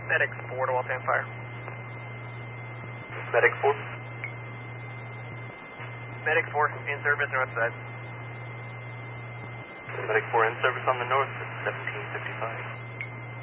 Medic 4 to Waltham Fire. Medic 4. Medic 4, in service, north side. Medic 4 in service on the north at 1755.